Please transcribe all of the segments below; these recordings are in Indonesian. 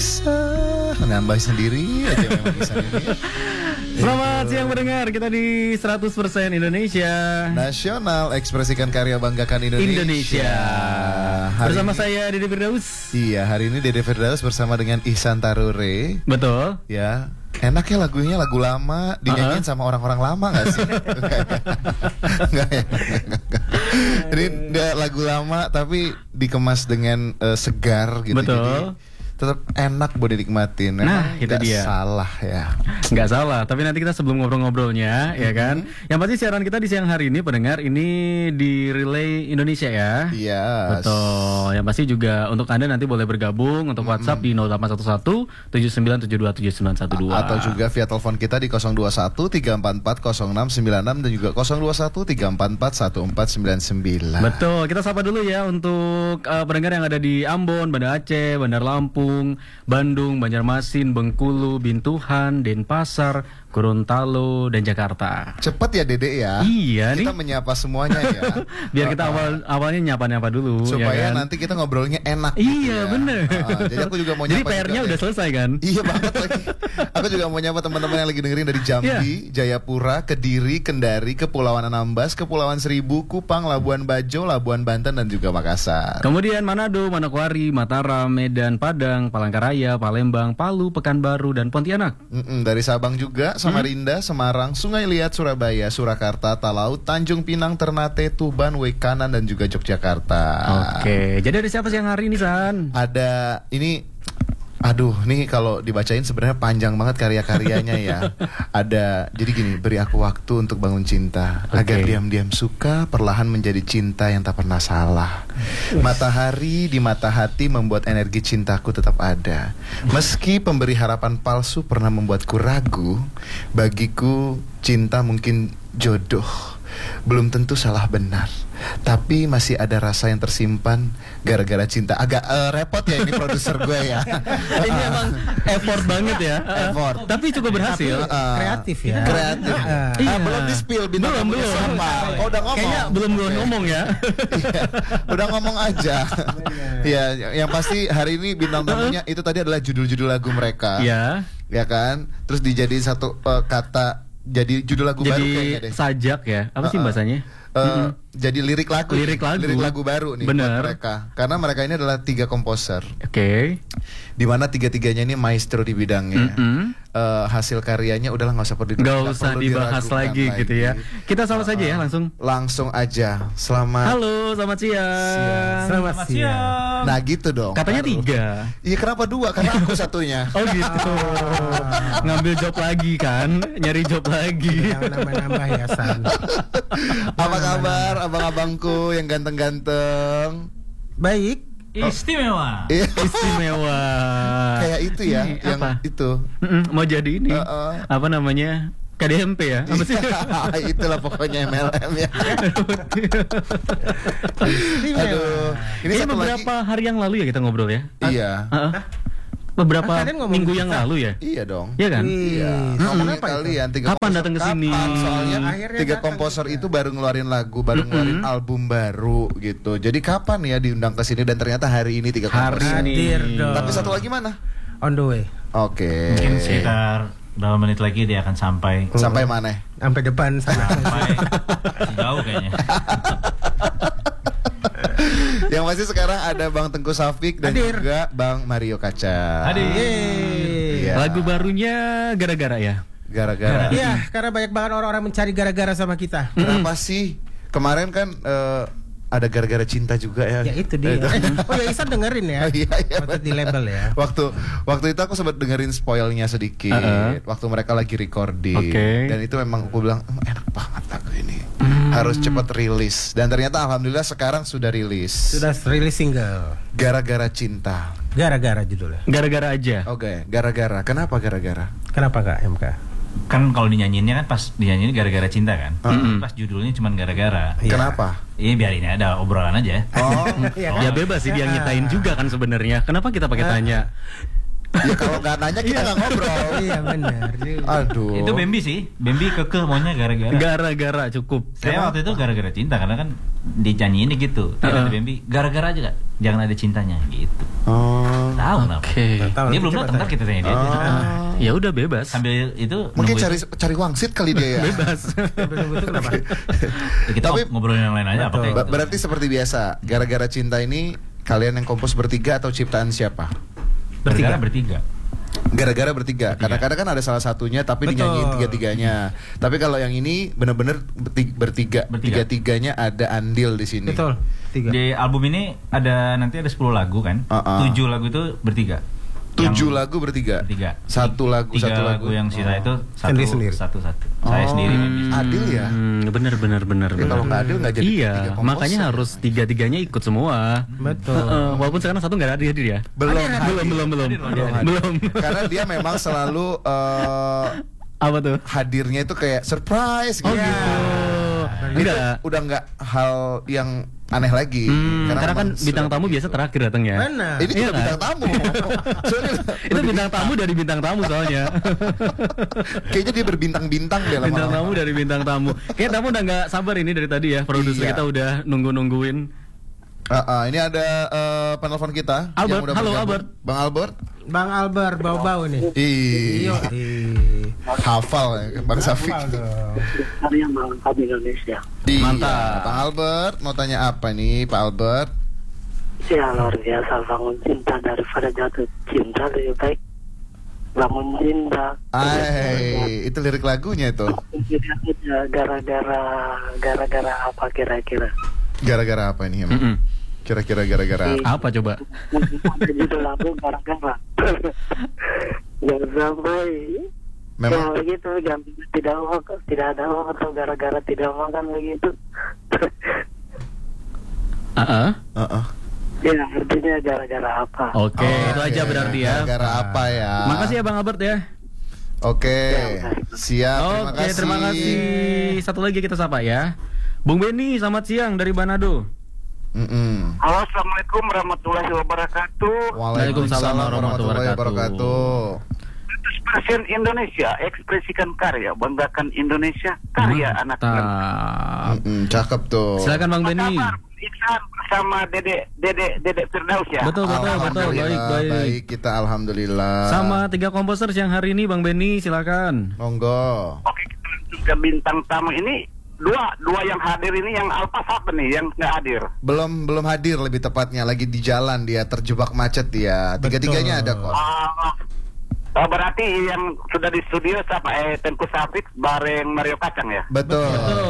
bisa nambah sendiri aja memang bisa ini. Selamat siang mendengar, kita di 100% Indonesia Nasional, ekspresikan karya, banggakan Indonesia. Bersama saya Dede Firdaus. Iya, hari ini Dede Firdaus bersama dengan Ihsan Tarure. Betul. Ya, enak ya lagunya, lagu lama dinyanyiin sama orang-orang lama gak sih? Enggak ya. Ini lagu lama tapi dikemas dengan segar gitu. Betul. Jadi tetap enak buat dinikmatin. Nah, itu dia. Salah ya. Nggak salah, tapi nanti kita sebelum ngobrol-ngobrolnya, ya kan. Yang pasti siaran kita di siang hari ini, pendengar, ini di Relay Indonesia ya. Iya. Betul. Yang pasti juga untuk Anda nanti boleh bergabung untuk WhatsApp di 0811 7972 7912. Atau juga via telepon kita di 021 344 0696 dan juga 021 344 1499. Betul. Kita sapa dulu ya untuk pendengar yang ada di Ambon, Banda Aceh, Bandar Lampung, Bandung, Banjarmasin, Bengkulu, Bintuhan, Denpasar, Gorontalo, dan Jakarta. Cepat ya Dede ya. Iya nih. Kita menyapa semuanya ya. Biar kita awalnya nyapa-nyapa dulu. Supaya ya kan? nanti kita ngobrolnya enak. Iya gitu ya. bener. Jadi aku juga mau nyapa. Jadi PR-nya udah selesai kan? Iya banget lagi. Aku juga mau nyapa teman-teman yang lagi dengerin dari Jambi, Jayapura, Kediri, Kendari, Kepulauan Anambas, Kepulauan Seribu, Kupang, Labuan Bajo, Labuan Banten, dan juga Makassar. Kemudian Manado, Manokwari, Mataram, Medan, Padang, Palangkaraya, Palembang, Palu, Pekanbaru, dan Pontianak. Dari Sabang juga, Samarinda, Semarang, Sungai Liat, Surabaya, Surakarta, Talaut, Tanjung Pinang, Ternate, Tuban, Wekanan, dan juga Yogyakarta. Oke, jadi ada siapa sih yang hari ini, San? Ada ini. Aduh, nih kalau dibacain sebenarnya panjang banget karya-karyanya ya. Ada, jadi gini, beri aku waktu untuk bangun cinta, agar diam-diam suka, perlahan menjadi cinta yang tak pernah salah. Matahari di mata hati membuat energi cintaku tetap ada. Meski pemberi harapan palsu pernah membuatku ragu, bagiku cinta mungkin jodoh. Belum tentu salah benar, tapi masih ada rasa yang tersimpan gara-gara cinta. Agak repot ya ini produser gue ya. Ini emang effort banget ya. Effort. Tapi cukup berhasil. Kreatif ya. Kreatif. Belum di spill bintang tamunya siapa. Oh, udah ngomong. Kayaknya belum ngomong ya. Udah ngomong aja. Ya, yang pasti hari ini bintang tamunya itu tadi adalah judul-judul lagu mereka. Iya. Ya kan? Terus dijadiin satu kata, jadi judul lagu baru kayaknya deh. Sajak ya. Apa sih bahasanya? Jadi lirik lagu baru nih buat mereka, karena mereka ini adalah 3 komposer. Oke. Dimana 3-tiganya ini maestro di bidangnya. Hasil karyanya udahlah nggak usah dibahas lagi gitu ya. Kita sama saja ya langsung aja. Selamat. Halo, selamat siang. Selamat siang. Nah gitu dong. Katanya 3. Iya, kenapa 2? Karena aku satunya. Oh gitu. Ngambil job lagi kan, nyari job lagi. Jangan nambah-nambah ya, San. Apa kabar abang-abangku yang ganteng-ganteng? Baik. Istimewa. Istimewa. Kayak itu ya, yang apa? Itu. Mau jadi ini. Apa namanya? KDMP ya? Apa sih? Itulah pokoknya MLM ya. Aduh, ini beberapa hari yang lalu ya kita ngobrol ya. Iya. Beberapa minggu yang lalu ya? Iya dong. Iya kan? Iya. Ngomongin kalian 3 kapan datang ke sini? Soalnya 3 komposer itu baru ngeluarin lagu, baru ngeluarin album baru gitu. Jadi kapan ya diundang ke sini, dan ternyata hari ini 3 komposer. Hadir dong. Tapi satu lagi mana? On the way. Oke. Mungkin sekitar berapa menit lagi dia akan sampai. Sampai mana? Sampai depan sana. Sampai jauh kayaknya. Yang pasti sekarang ada Bang Tengku Safik dan juga Bang Mario Kaca. Hadir. Ya. Lagu barunya gara-gara ya? Gara-gara. Iya, karena banyak banget orang-orang mencari gara-gara sama kita. Kenapa sih? Kemarin kan ada gara-gara cinta juga ya. Ya itu dia. Oh ya, Isan dengerin ya. Iya, waktu di label ya. Waktu itu aku sempat dengerin spoilnya sedikit. Waktu mereka lagi recording. Dan itu memang aku bilang enak banget lagu ini. Harus cepat rilis. Dan ternyata alhamdulillah sekarang sudah rilis. Sudah rilis single. Gara-gara cinta. Gara-gara judulnya. Gara-gara aja. Oke, gara-gara. Kenapa gara-gara? Kenapa Kak MK? Kan kalau dinyanyiinnya kan pas dinyanyiin gara-gara cinta kan. Pas judulnya cuma gara-gara. Kenapa? Iya, biar ini ada obrolan aja. Oh, ya bebas sih dia nyitain juga kan sebenarnya. Kenapa kita pakai tanya? Ya kalau nggak nanya kita nggak ngobrol. Iya benar. Aduh. Itu Bambi sih. Bambi kekeh maunya gara-gara. Gara-gara cukup. Saya waktu itu gara-gara cinta karena kan dinyanyiin gitu. Kata Bambi gara-gara aja Kak. Jangan ada cintanya gitu. Oh, Tahu kenapa? Oke. Dia belum datang kan kita tanya dia. Ya udah bebas. Sambil itu Mungkin nunggu cari wangsit kali dia ya. Bebas. Kenapa? kita Tapi- ngobrolin yang lain aja apa kayak gitu. Berarti seperti biasa, gara-gara cinta ini kalian yang kompos bertiga atau ciptaan siapa? Bertiga. Gara-gara bertiga. Kadang-kadang kan ada salah satunya tapi Betul. dinyanyiin tiga-tiganya. Tapi kalau yang ini benar-benar bertiga. Bertiga. Tiga-tiganya ada andil di sini. Betul. 3. Di album ini nanti ada 10 lagu kan. 7 lagu itu bertiga. 7 lagu bertiga. Bertiga. Satu lagu, 3 satu lagu lagu. yang sisa itu Sendiri-sendiri. satu. Saya sendiri. Adil ya. Bener. Ya, kalau nggak adil nggak jadi Iya, tiga komposer. makanya harus tiga-tiganya ikut semua. Betul. Walaupun sekarang satu nggak ada hadir ya. Belum Belum. Karena dia memang selalu Apa tuh? hadirnya itu kayak surprise gitu. Oh gitu. Itu Enggak. udah nggak hal yang aneh lagi. Karena kan memang bintang sudah tamu biasa terakhir datang ya. Mana? Ini Iya juga kan? bintang tamu. Soalnya Itu bintang tamu dari bintang tamu soalnya. kayaknya dia berbintang-bintang deh Bintang lama-lama. tamu dari bintang tamu. Kayak tamu udah nggak sabar ini dari tadi ya. Produser Iya. kita udah nungguin. Ini ada penelpon kita Albert, yang udah halo, bergabung. Albert. Bang Albert. Bang Albert bau-bau nih. Iya. Hafal ya, Bang Safi. Hari yang mengangkat Indonesia. Iya. Mantap. Bang Albert mau tanya apa nih, Pak Albert? Ya luar biasa, bangun cinta daripada jatuh cinta lebih baik bangun cinta. Itu lirik lagunya itu. Gara-gara apa kira-kira? Gara-gara apa ini emang? Mm-mm. Kira-kira gara-gara apa? Apa coba? Ada judul lagu gara-gara. Jangan sampai Memang ya begitu, tidak ada uang atau gara-gara tidak makan begitu. Heeh. Ya artinya gara-gara apa? Oke, itu aja berarti ya. Gara-gara apa ya? Makasih ya Bang Albert ya. Oke. Siap, Oke, terima kasih. Satu lagi kita sapa ya. Bung Benny, selamat siang dari Manado. Halo, assalamualaikum warahmatullahi wabarakatuh. Waalaikumsalam warahmatullahi wabarakatuh. 100% Indonesia, ekspresikan karya, banggakan Indonesia, karya anak-anak. Mantap. Cakep tuh. Silakan Bang Apa Benny. kabar, Iksan sama Dede Firdaus ya? Betul, Alhamdulillah, baik. Kita alhamdulillah. Sama 3 komposer siang hari ini Bang Benny, silakan. Monggo. Oke, kita langsung ke bintang tamu ini. Dua yang hadir ini, yang Alpas apa nih yang nggak hadir? Belum hadir, lebih tepatnya lagi di jalan, dia terjebak macet dia. Tiga-tiganya ada kok. Berarti yang sudah di studio siapa? Tengku Safik bareng Mario Kacang ya? Betul.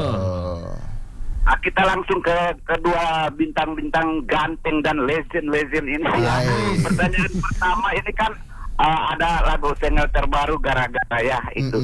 Kita langsung ke kedua bintang-bintang ganteng dan legend ini. Hai. Pertanyaan pertama ini kan ada lagu single terbaru gara-gara ya itu.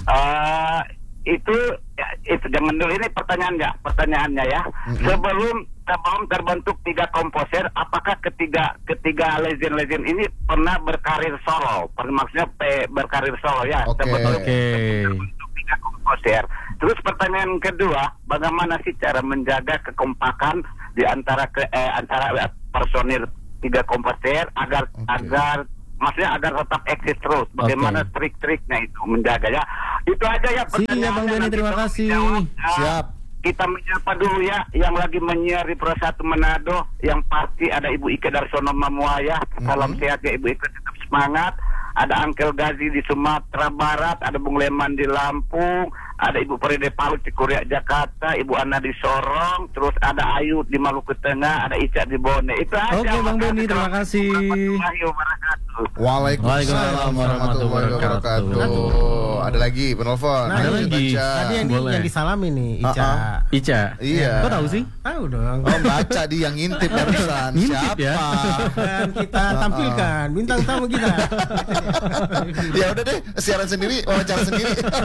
Itu jangan dulu, ini pertanyaannya ya. Sebelum terbentuk 3 komposer, apakah ketiga legend ini pernah berkarir solo? Maksudnya berkarir solo ya. Oke. Terbentuk 3 komposer. Terus pertanyaan kedua, bagaimana sih cara menjaga kekompakan di antara personil 3 komposer agar maksudnya agar tetap eksis terus. Bagaimana trik-triknya itu menjaga ya. Itu aja ya pertanyaannya. Siap Bang Benny, terima kasih. Siap. Kita menyapa dulu ya yang lagi menyiar di Pro 1 Manado. Yang pasti ada Ibu Ike Darsono Mamuaya. Salam sehat ya Ibu Ike, tetap semangat. Ada Angkel Gazi di Sumatera Barat, ada Bung Leman di Lampung, ada Ibu Peride Palu di Korea Jakarta, Ibu Ana di Sorong, terus ada Ayu di Maluku Tengah, ada Ica di Bone. Itu aja. Oke, Bang Benny, terima kasih. Warahmatullahi wabarakatuh. Waalaikumsalam warahmatullahi wabarakatuh. Ada lagi penelpon. Ada lagi. Tadi yang Boleh. disalami nih, Ica. Ica. Iya. Kok tahu sih? Tahu dong. Oh, baca dia yang ngintip barusan. Ngintip Siapa? ya. Dan kita tampilkan bintang tamu kita. Ya udah deh, siaran sendiri, wawancara sendiri.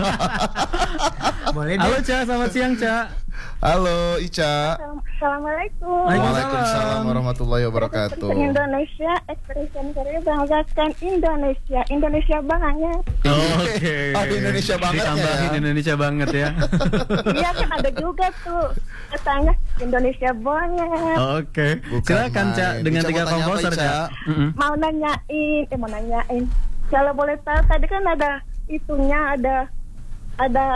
Boleh Halo deh. Ca, selamat siang Ca. Halo Ica. Assalamualaikum. Waalaikumsalam warahmatullahi wabarakatuh. Indonesia, expression karya banggakan Indonesia. Indonesia banget. Oke. Ada Indonesia banget ya. Ditambahin Indonesia banget ya. Iya kan ada juga tuh katanya Indonesia banget. Oke. Bukan Silakan Ca main. dengan Ica 3 mau tanya apa, komposer Ica? Ca. Mau nanyain. Kalau boleh tahu tadi kan ada itunya ada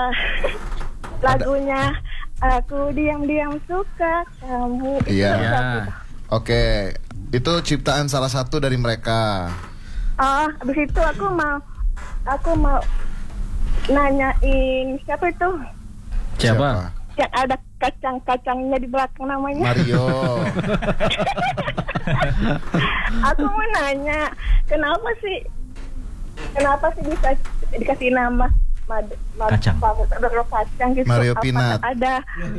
lagunya Aku diam-diam suka kamu. Itu Iya. lagu Ya. apa? Oke. Itu ciptaan salah satu dari mereka. Oh, habis itu aku mau nanyain siapa itu? Siapa? Yang ada kacang-kacangnya di belakang namanya. Mario. Aku mau nanya, kenapa sih bisa dikasih nama Kacang. kacang gitu? Mario Apa Peanut. ada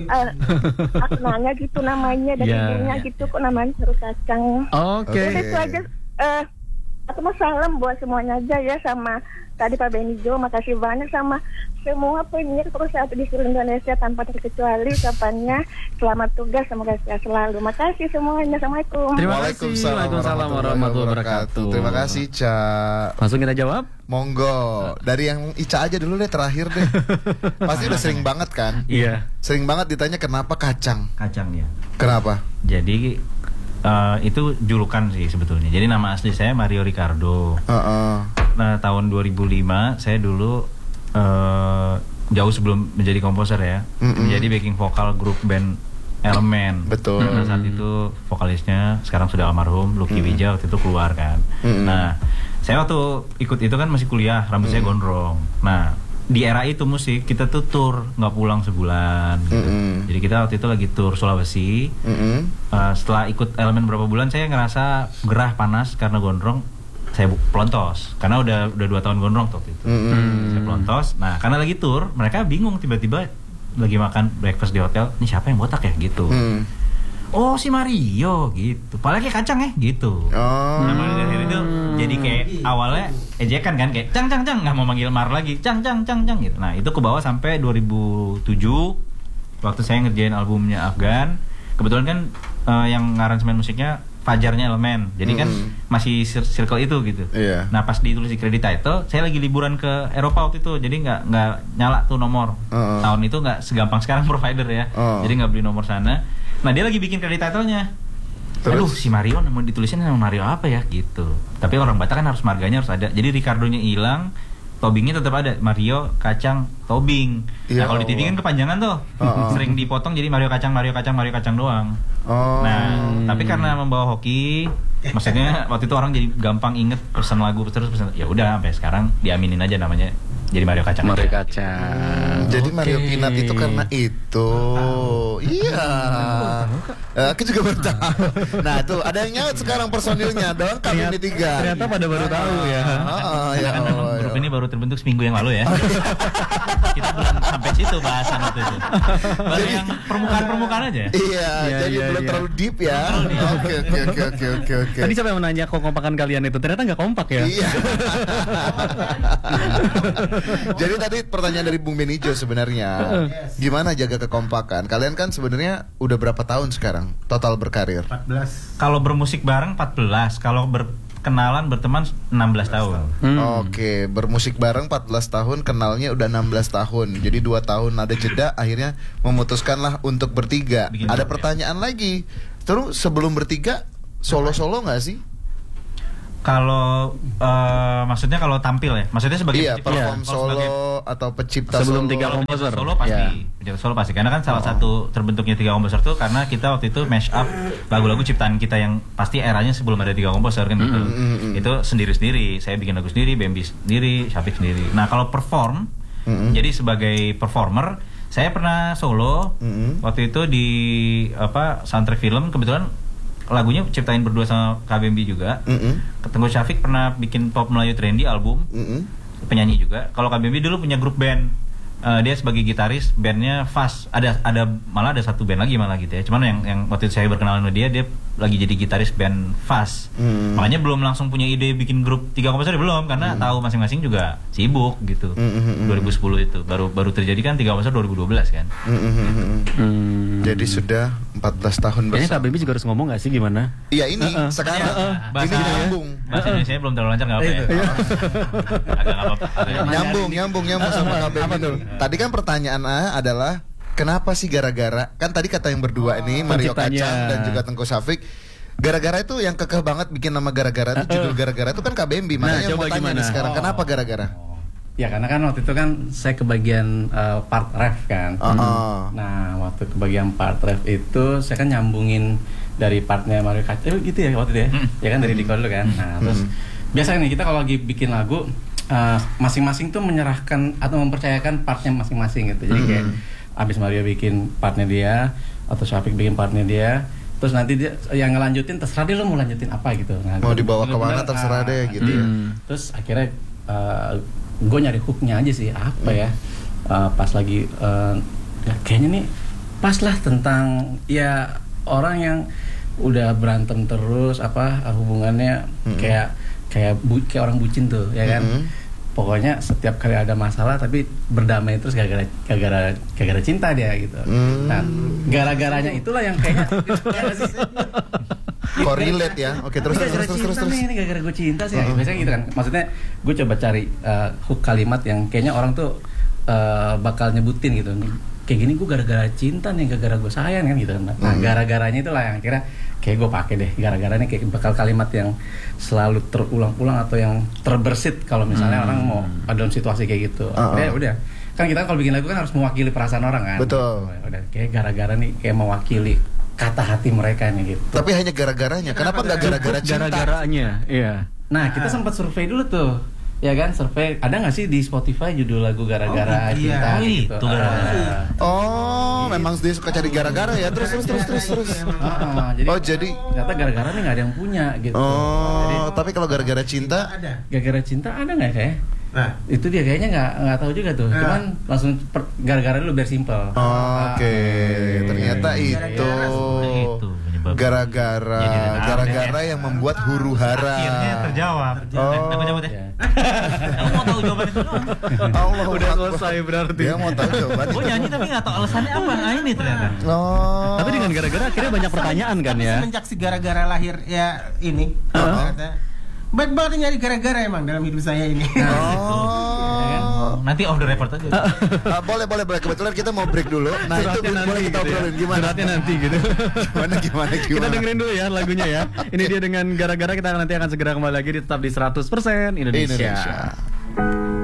aku nanya gitu namanya dari Ya. ibunya gitu, kok namanya suruh kacang. Oke. Udah itu aja. Aku mau salam buat semuanya aja ya, sama tadi Pak Benijo, makasih banyak sama semua penyiar perusahaan di seluruh Indonesia tanpa terkecuali. Ucapannya selamat tugas, semoga sehat selalu. Makasih semuanya. Assalamualaikum. Terima kasih. Waalaikumsalam warahmatullahi wabarakatuh. Terima kasih, Ca. Langsung kita jawab. Monggo. Dari yang Ica aja dulu deh, terakhir deh. Pasti udah sering banget kan? Iya. Sering banget ditanya kenapa kacang. Kacang ya. Kenapa? Jadi itu julukan sih sebetulnya. Jadi nama asli saya Mario Ricardo. Nah, tahun 2005 saya dulu jauh sebelum menjadi komposer ya, menjadi backing vokal grup band Elemen. Betul. Nah, saat itu vokalisnya sekarang sudah almarhum Lucky Wija waktu itu keluar kan. Nah, saya waktu ikut itu kan masih kuliah, rambut saya gondrong. Nah, di era itu musik kita tuh tour nggak pulang sebulan gitu. Jadi kita waktu itu lagi tour Sulawesi. Setelah ikut Elemen berapa bulan saya ngerasa gerah panas karena gondrong. Saya pelontos karena udah 2 tahun gondrong tuh waktu itu. Saya pelontos. Nah, karena lagi tour, mereka bingung tiba-tiba lagi makan breakfast di hotel, ini siapa yang botak ya gitu. Oh, si Mario gitu. Padahal kayak kacang ya gitu. Nah, mulai dari itu jadi kayak awalnya ejekan kan, kayak cang nggak mau manggil Mar lagi, cang gitu. Nah, itu ke bawah sampai 2007 waktu saya ngerjain albumnya Afgan. Kebetulan kan yang ngaransemen musiknya Fajarnya Elemen. Jadi kan masih circle itu gitu. Iya. Nah, pas ditulis di credit title, saya lagi liburan ke Eropa waktu itu. Jadi nggak nyala tuh nomor. Tahun itu nggak segampang sekarang provider ya. Jadi nggak beli nomor sana. Nah, dia lagi bikin credit title-nya. Aduh, si Mario mau ditulisin nama Mario apa ya gitu. Tapi orang Batak kan harus marganya harus ada. Jadi Ricardo-nya hilang, toppingnya tetap ada, Mario kacang topping. Ya Nah, kalau di TV kan kepanjangan tuh. Sering dipotong jadi Mario kacang doang. Nah, tapi karena membawa hoki, maksudnya waktu itu orang jadi gampang inget pesan lagu terus pesan. Ya udah sampai sekarang diaminin aja namanya jadi Mario kacang. Mario kacang. Jadi Mario Peanut itu karena itu. Iya. Aku juga baru tahu. Nah, tuh ada yang nyaut sekarang personilnya dong, kami ini 3. Ternyata pada baru tahu ya. Ya Karena memang Allah. grup ini baru terbentuk seminggu yang lalu ya. Kita belum sampai situ bahasan waktu itu. Baru yang permukaan aja. Iya, jadi belum terlalu deep ya. Oke. Tadi siapa yang menanya kekompakan kalian itu? Ternyata nggak kompak ya. Iya. Jadi tadi pertanyaan dari Bung Benijo sebenarnya, gimana jaga kekompakan? Kalian kan sebenarnya udah berapa tahun sekarang total berkarir? 14. Kalau bermusik bareng 14, kalau berkenalan berteman 16 tahun. Oke, bermusik bareng 14 tahun, kenalnya udah 16 tahun. Jadi 2 tahun ada jeda, akhirnya memutuskanlah untuk bertiga. Bikin Ada grup, pertanyaan lagi. Terus sebelum bertiga solo-solo nggak sih? Kalau maksudnya kalau tampil ya, maksudnya sebagai Iya, pencipta. perform Kalau sebagai solo atau pencipta Sebelum solo. tiga Kalau komposer. pencipta solo pasti, Ya. pencipta solo pasti. Karena kan salah satu terbentuknya 3 komposer tuh karena kita waktu itu mash up lagu-lagu ciptaan kita yang pasti eranya sebelum ada 3 komposer kan gitu. Itu sendiri-sendiri. Saya bikin lagu sendiri, Bambi sendiri, Syafiq sendiri. Nah, kalau perform, jadi sebagai performer, saya pernah solo waktu itu di soundtrack film. Kebetulan lagunya ciptain berdua sama KBMB juga. Tengku Syafiq pernah bikin Pop Melayu Trendy album, penyanyi juga. Kalau KBMB dulu punya grup band, dia sebagai gitaris, bandnya Fast. Malah ada satu band lagi malah gitu ya. Cuman yang waktu itu saya berkenalan sama dia lagi jadi gitaris band Fast. Makanya belum langsung punya ide bikin grup 3 komposer belum, karena tahu masing-masing juga sibuk gitu. 2010 itu baru terjadi kan 3 komposer 2012 kan. Jadi sudah 14 tahun Kayaknya bersama. Kak Baby juga harus ngomong nggak sih gimana? Iya ini sekarang Bahasa ini nyambung. Bahasa Indonesia belum terlalu lancar nggak apa ya? Agak nggak apa-apa. Nyambung sama KBM itu. Tadi kan pertanyaannya adalah kenapa sih gara-gara? Kan tadi kata yang berdua ini Mario penciptanya. Kacang dan juga Tengku Syafiq. Gara-gara itu yang kekeh banget bikin nama gara-gara itu judul gara-gara itu kan KBMB. Makanya coba mau tanya gimana? nih sekarang kenapa gara-gara? Ya karena kan waktu itu kan saya kebagian part ref kan. Nah waktu kebagian part ref itu saya kan nyambungin dari partnya Mario Kart gitu ya waktu itu ya. Ya kan dari Diko dulu kan. Nah, terus biasanya nih kita kalau lagi bikin lagu masing-masing tuh menyerahkan atau mempercayakan partnya masing-masing gitu. Jadi kayak abis Mario bikin partnya dia atau Syafiq bikin partnya dia, terus nanti dia yang ngelanjutin terserah dia lo mau lanjutin apa gitu. Nah, Mau dibawa kemana terserah deh gitu ya. Terus akhirnya gue nyari hooknya aja sih apa ya. Pas lagi ya kayaknya nih pas lah tentang ya orang yang udah berantem terus hubungannya kayak orang bucin tuh ya kan. Pokoknya setiap kali ada masalah tapi berdamai terus gara-gara cinta dia gitu. Nah, gara-garanya itulah yang kayaknya Korelate ya. Oke, terus. Ini gara-gara gue cinta sih. Biasanya gitu kan. Maksudnya gue coba cari hook kalimat yang kayaknya orang tuh bakal nyebutin gitu. Kayak gini gue gara-gara cinta nih, gara-gara gue sayang kan gitu. Nah, gara-garanya itulah yang akhirnya kayak gue pakai deh. Gara-garanya kayak bakal kalimat yang selalu terulang-ulang atau yang terbersit kalau misalnya orang mau dalam situasi kayak gitu. Udah. Kan kita kalau bikin lagu kan harus mewakili perasaan orang kan. Betul. Udah kayak gara-gara nih kayak mewakili kata hati mereka nih gitu. Tapi hanya gara-garanya. Kenapa nggak gara-gara cinta? Gara-garanya, iya. Nah, kita sempat survei dulu tuh. Ya kan, survei ada nggak sih di Spotify judul lagu gara-gara cinta gitu. Memang dia suka cari gara-gara ya. Terus. Jadi ternyata gara-gara nih nggak ada yang punya gitu. Jadi, Tapi kalau gara-gara cinta gara-gara cinta ada nggak kayak? Nah, itu dia kayaknya nggak tahu juga tuh. Cuman langsung gara-gara dulu biar simple. Oke, ternyata itu gara-gara yang membuat huru hara. Akhirnya terjawab. Aku jawab deh. Aku mau tahu jawaban itu doang. Allah Udah selesai berarti. Dia mau tahu jawabannya. Gue nyanyi tapi nggak tahu alasannya apa. Nah ini ternyata. Tapi dengan gara-gara akhirnya banyak pertanyaan kan ya. Semenjak si gara-gara lahir ya ini. Baik banget nyari gara-gara emang dalam hidup saya ini. Nanti off the record aja. Boleh. Kebetulan kita mau break dulu. Nah, Suratnya itu nanti boleh kita gitu ya. obrolin gimana? Suratnya nanti gitu. Gimana? Kita dengerin dulu ya lagunya ya. Ini dia dengan gara-gara, kita nanti akan segera kembali lagi di tetap di 100% Indonesia.